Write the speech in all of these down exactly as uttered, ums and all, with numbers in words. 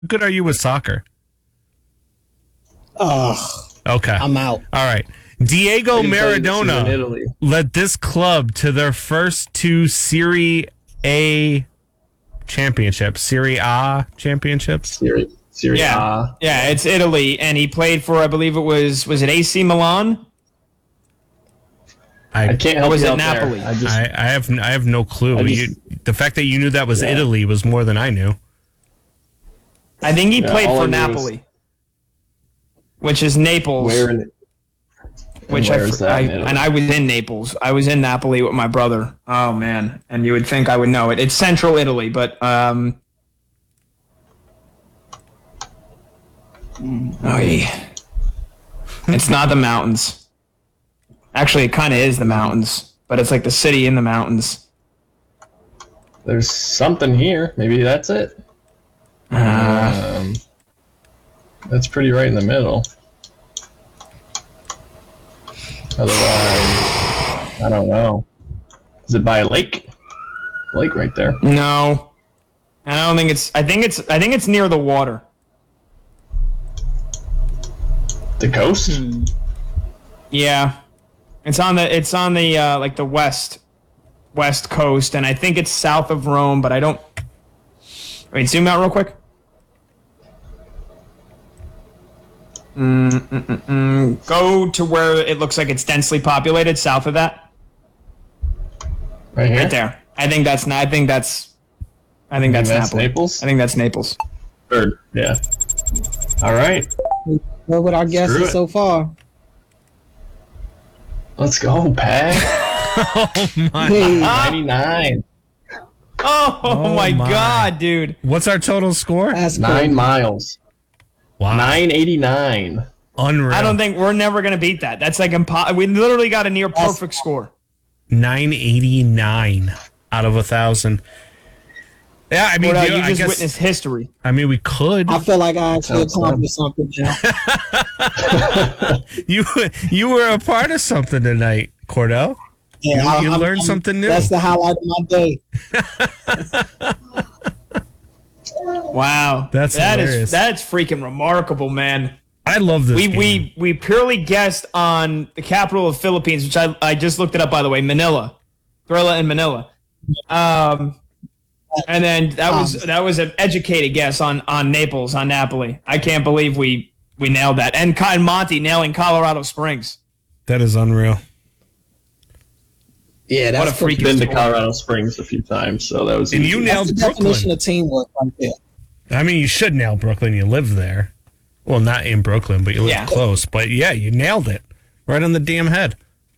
good are you with soccer? Oh, Okay. I'm out. All right. Diego I can tell you this is in Maradona Italy. led this club to their first two Serie A championships. Serie A championships? Serie, Serie Yeah, A. yeah, it's Italy, and he played for, I believe it was, was it A C Milan? I I, can't help was you it out there. Napoli? I just, I, I have I have no clue. I just- You, the fact that you knew that was Yeah. Italy was more than I knew. I think he Yeah, played all for I knew was- Napoli, which is Naples. where in which where I, is that I in Italy? and I was in Naples. I was in Napoli with my brother. Oh man, and you would think I would know it. It's central Italy, but um, oh yeah, it's not the mountains. Actually, it kind of is the mountains, but it's like the city in the mountains. There's something here. Maybe that's it. Uh, Um, that's pretty right in the middle. Otherwise, I don't know. Is it by a lake? Lake right there. no, I don't think it's. I think it's. I think it's near the water. The coast? Yeah, it's on the. It's on the uh, like the west, west coast, and I think it's south of Rome. But I don't. Wait, zoom out real quick. Mm, mm, mm, mm. Go to where it looks like it's densely populated, south of that, Right here? right there. I think that's. not. I think that's. I think that's, that's Napoli. Naples? I think that's Naples. Third. Yeah. All right. What would our Screw guesses it. so far? Let's go, Pat. Oh my! Hey, ninety-nine. Oh, Oh my, my. God, dude! What's our total score? that's Nine cool. miles. Wow, nine eighty-nine. unreal. I don't think we're never gonna beat that. That's like impo- We literally got a near perfect score. nine eighty-nine out of a thousand. Yeah, I mean, Cordell, you, you I just guess. witnessed history. I mean, we could. I feel like I actually Sounds fun. accomplished something now. You you were a part of something tonight, Cordell. Yeah, You- I- you I'm- learned I'm- something new. That's the highlight of my day. Wow, That's that is hilarious. that's freaking remarkable, man. I love this. We game. we we purely guessed on the capital of Philippines, which I I just looked it up, by the way, Manila, Thrilla in Manila. Um, and then that was that was an educated guess on on Naples, on Napoli. I can't believe we we nailed that, and Kai Monty nailing Colorado Springs. That is unreal. Yeah, What that's a freaking Been to story. Colorado Springs a few times, so that was And easy. you That's nailed the definition Brooklyn. of teamwork right there. I mean, you should nail Brooklyn. You live there. Well, not in Brooklyn, but you live Yeah. close. But yeah, you nailed it. Right on the damn head.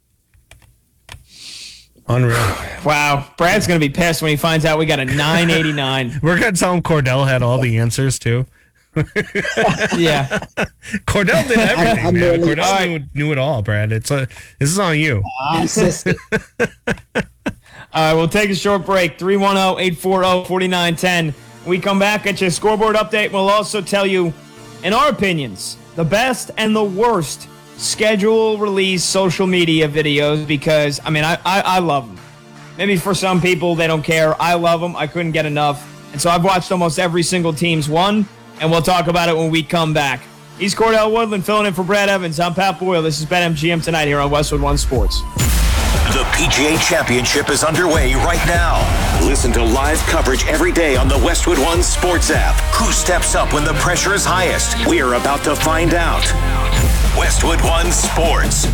Unreal. Wow, Brad's gonna be pissed when he finds out we got a nine eighty-nine. We're going to tell him Cordell had all the answers, too. Yeah. Cordell did everything, I man. really- Cordell All right. knew, knew it all, Brad. It's a, This is on you. I insisted. All right, we'll take a short break. three one zero, eight four zero, four nine one zero. We come back at your scoreboard update. We'll also tell you, in our opinions, the best and the worst schedule release social media videos, because, I mean, I, I, I love them. Maybe for some people, they don't care. I love them. I couldn't get enough. And so I've watched almost every single team's one, and we'll talk about it when we come back. He's Cordell Woodland filling in for Brad Evans. I'm Pat Boyle. This is BetMGM Tonight here on Westwood One Sports. The P G A Championship is underway right now. Listen to live coverage every day on the Westwood One Sports app. Who steps up when the pressure is highest? We're about to find out. Westwood One Sports.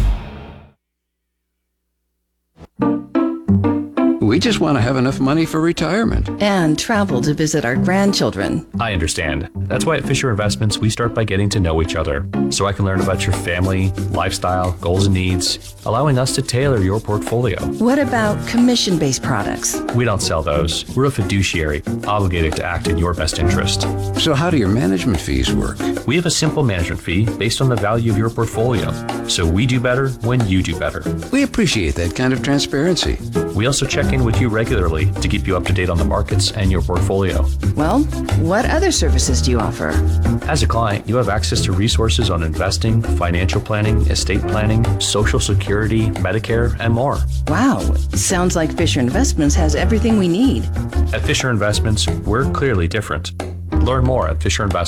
We just want to have enough money for retirement. And travel to visit our grandchildren. I understand. That's why at Fisher Investments, we start by getting to know each other so I can learn about your family, lifestyle, goals, and needs, allowing us to tailor your portfolio. What about commission-based products? We don't sell those. We're a fiduciary, obligated to act in your best interest. So how do your management fees work? We have a simple management fee based on the value of your portfolio. So we do better when you do better. We appreciate that kind of transparency. We also check in with you regularly to keep you up to date on the markets and your portfolio. Well, what other services do you offer? As a client, you have access to resources on investing, financial planning, estate planning, Social Security, Medicare, and more. Wow, sounds like Fisher Investments has everything we need. At Fisher Investments, we're clearly different. Learn more at Fisher Investments.